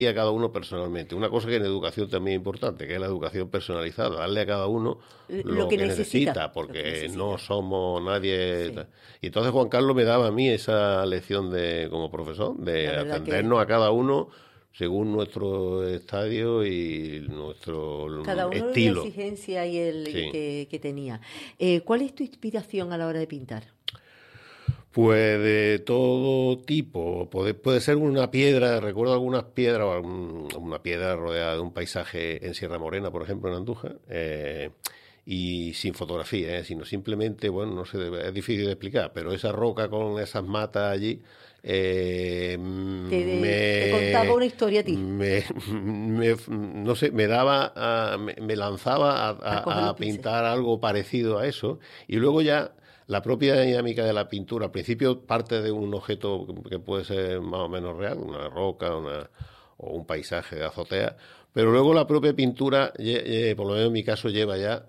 y a cada uno personalmente. Una cosa que en educación también es importante, que es la educación personalizada, darle a cada uno lo lo que que necesita, necesita, lo que porque no necesita. somos nadie. Sí, Y entonces Juan Carlos me daba a mí esa lección de como profesor, de la verdad que atendernos a cada uno según nuestro estadio y nuestro cada uno la estilo. exigencia Sí. que tenía. ¿Cuál es tu inspiración a la hora de pintar? Pues de todo tipo. Puede ser una piedra, recuerdo algunas piedras, una piedra rodeada de un paisaje en Sierra Morena, por ejemplo, en Andújar, y sin fotografía, sino simplemente, bueno, no sé, es difícil de explicar, pero esa roca con esas matas allí Te contaba una historia a ti, no sé, me daba, me lanzaba a coger los a pinceles. pintar algo parecido a eso, y luego ya la propia dinámica de la pintura, al principio parte de un objeto que puede ser más o menos real, una roca, o un paisaje de azotea, pero luego la propia pintura, por lo menos en mi caso, lleva ya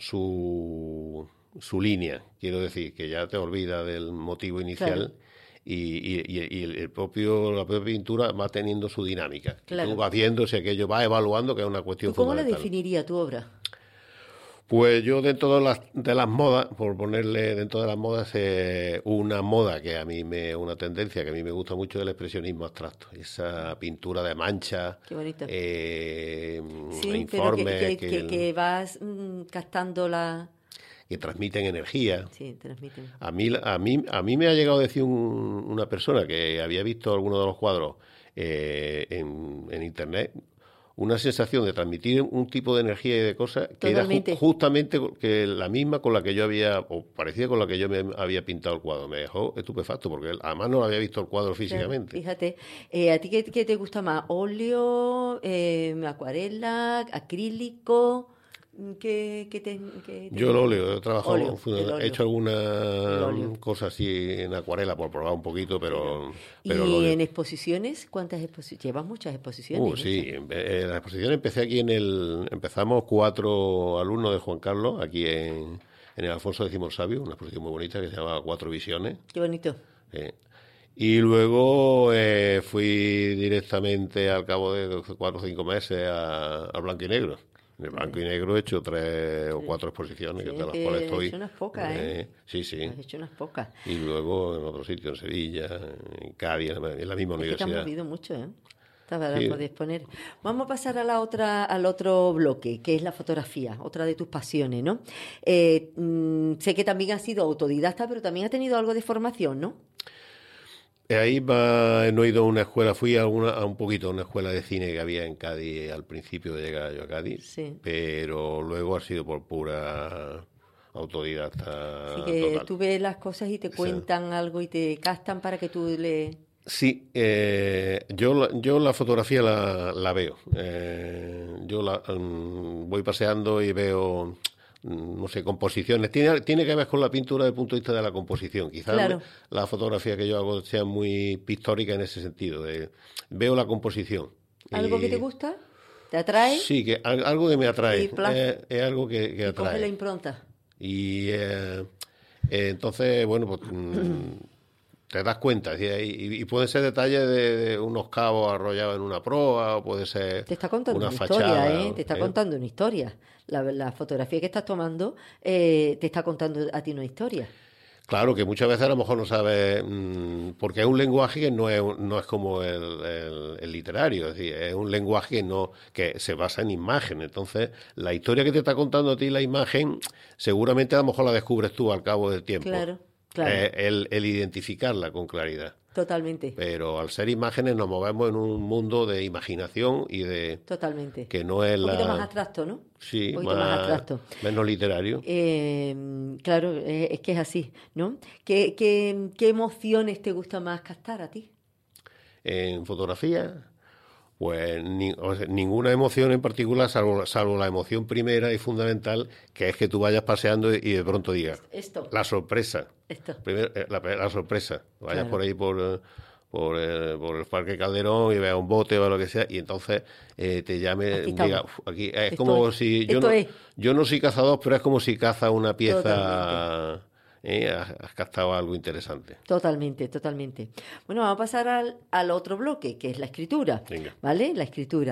su línea. Quiero decir, que ya te olvidas del motivo Claro, inicial y la propia pintura va teniendo su dinámica. Y tú claro. vas viendo si aquello va evaluando, que es una ¿Tú cuestión cómo la fundamental. definirías tu obra? Pues yo dentro de las modas, por ponerle dentro de las modas, una moda que a mí una tendencia que a mí me gusta mucho es el expresionismo abstracto. Esa pintura de manchas, Qué bonito. eh, Sí, pero informes que vas captando la... que transmiten energía. Sí, transmiten. A mí me ha llegado a decir una persona que había visto algunos de los cuadros en internet, una sensación de transmitir un tipo de energía y de cosas que era Totalmente. justamente que la misma con la que yo había, o parecía con la que yo me había pintado el cuadro. Me dejó estupefacto, porque además no había visto el cuadro Claro, físicamente. fíjate. ¿A ti qué te gusta más? ¿Óleo, acuarela, acrílico? ¿Qué te Yo el gusta? óleo, he trabajado, Óleo, el he óleo, hecho el óleo. alguna cosa así en acuarela por probar un poquito, Sí, ¿no? pero el ¿Y óleo. en exposiciones? ¿Cuántas exposiciones? Llevas muchas exposiciones Sí, hechas. en la exposición empecé aquí empezamos 4 alumnos de Juan Carlos, aquí en el Alfonso X el Sabio, una exposición muy bonita que se llama Cuatro Visiones. Qué bonito. eh. Y luego fui directamente al cabo de 4 o 5 meses a Blanco y Negro. En el Blanco y Negro he hecho 3 o 4 exposiciones, Sí, de es las cuales que has estoy. hecho unas pocas, ¿eh? Sí, sí. Has hecho unas pocas. Y luego en otro sitio, en Sevilla, en Cádiz, en la misma Es que te has universidad. movido mucho, ¿eh? Para Sí, poder poner. Vamos a pasar a la otra, al otro bloque, que es la fotografía, otra de tus pasiones, ¿no? Sé que también has sido autodidacta, pero también has tenido algo de formación, ¿no? ahí no he ido a una escuela, fui a un poquito a una escuela de cine que había en Cádiz al principio de llegar yo a Cádiz, Sí. pero luego ha sido por pura Así autodidacta que total. tú ves las cosas y te O sea, cuentan algo y te captan para que tú le... sí, yo la fotografía la veo. Voy paseando y veo, no sé, composiciones. Tiene que ver con la pintura desde el punto de vista de la composición. Quizás Claro, la fotografía que yo hago sea muy pictórica en ese sentido. Veo la composición. algo que te Y gusta, te atrae sí, que algo que me y atrae. plaf, Es algo que y coge la atrae. impronta. Y entonces, bueno, pues te das cuenta. Y pueden ser detalles de unos cabos arrollados en una proa, o puede ser Te está contando una una historia, fachada. ¿eh? Te está ¿Eh? contando una historia. La fotografía que estás tomando te está contando a ti una historia. Claro que muchas veces a lo mejor no sabes, porque es un lenguaje que no es como el literario, es decir, es un lenguaje que se basa en imagen. Entonces, la historia que te está contando a ti la imagen, seguramente a lo mejor la descubres tú al cabo del tiempo. Claro, claro, El identificarla con claridad. totalmente, Pero al ser imágenes nos movemos en un mundo de imaginación y de totalmente. que no es Un poquito más la... abstracto, ¿no? Sí, Un poquito más abstracto. menos literario. Claro, es que es así, ¿no? ¿Qué emociones te gusta más captar a ti? En fotografía, pues o sea, ninguna emoción en particular, salvo la emoción primera y fundamental, que es que tú vayas paseando y de pronto digas, Esto, la sorpresa. esto, Primero, la sorpresa. Vayas claro. por ahí por el Parque Calderón y veas un bote o lo que sea, y entonces te llame, Aquí diga, estamos. "Uf, aquí es Esto es. como si Esto es. yo no soy cazador, pero es como si caza una Totalmente. pieza has captado algo interesante. Totalmente, totalmente. Bueno, vamos a pasar al otro bloque, que es la escritura. Venga. ¿Vale? La escritura.